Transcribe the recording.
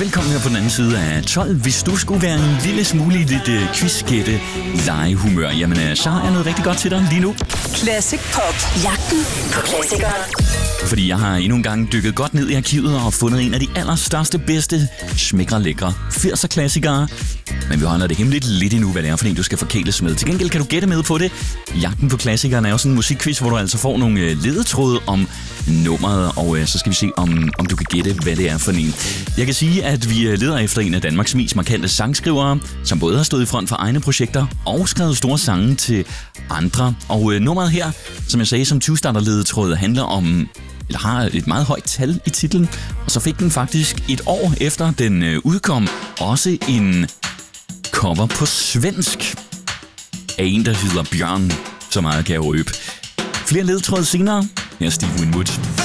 Velkommen her på den anden side af 12. Hvis du skulle være en lille smule i lidt quizgætte legehumør, jamen så har jeg noget rigtig godt til dig lige nu. Classic Pop. Jagten på klassikere. Fordi jeg har endnu en gang dykket godt ned i arkivet og fundet en af de allerstørste, bedste, smækre, lækre 80'er klassikere. Men vi holder det hemmeligt lidt endnu, hvad det er for en, du skal forkæles med. Til gengæld kan du gætte med på det. Jagten på klassikeren er jo sådan en musikquiz, hvor du altså får nogle ledetråde om nummeret, og så skal vi se, om du kan gætte, hvad det er for en. Jeg kan sige, at vi leder efter en af Danmarks mest markante sangskrivere, som både har stået i front for egne projekter og skrevet store sange til andre. Og nummeret her, som jeg sagde, som 20-starter-ledetråd, handler om, eller har et meget højt tal i titlen, og så fik den faktisk et år efter den udkom også en cover på svensk af en, der hedder Bjørn. Så meget kan jeg røbe. Flere ledetråde senere. Her er Steve Winwood.